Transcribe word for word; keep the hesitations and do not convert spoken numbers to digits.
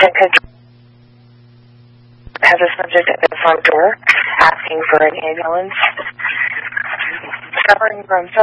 control has a subject at the front door asking for an ambulance. Suffering from